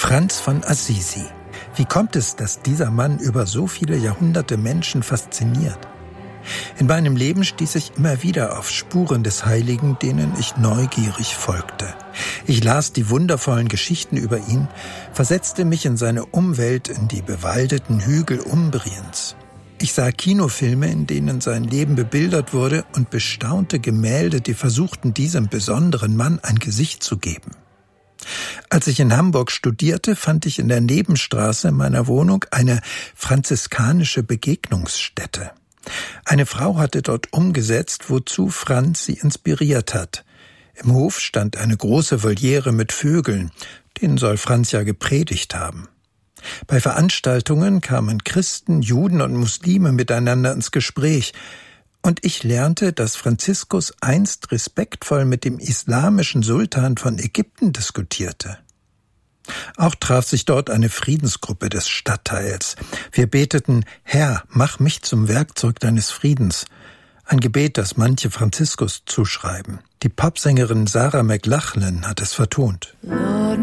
Franz von Assisi. Wie kommt es, dass dieser Mann über so viele Jahrhunderte Menschen fasziniert? In meinem Leben stieß ich immer wieder auf Spuren des Heiligen, denen ich neugierig folgte. Ich las die wundervollen Geschichten über ihn, versetzte mich in seine Umwelt, in die bewaldeten Hügel Umbriens. Ich sah Kinofilme, in denen sein Leben bebildert wurde, und bestaunte Gemälde, die versuchten, diesem besonderen Mann ein Gesicht zu geben. Als ich in Hamburg studierte, fand ich in der Nebenstraße meiner Wohnung eine franziskanische Begegnungsstätte. Eine Frau hatte dort umgesetzt, wozu Franz sie inspiriert hat. Im Hof stand eine große Voliere mit Vögeln, denen soll Franz ja gepredigt haben. Bei Veranstaltungen kamen Christen, Juden und Muslime miteinander ins Gespräch, und ich lernte, dass Franziskus einst respektvoll mit dem islamischen Sultan von Ägypten diskutierte. Auch traf sich dort eine Friedensgruppe des Stadtteils. Wir beteten: Herr, mach mich zum Werkzeug deines Friedens. Ein Gebet, das manche Franziskus zuschreiben. Die Popsängerin Sarah McLachlan hat es vertont. Lord,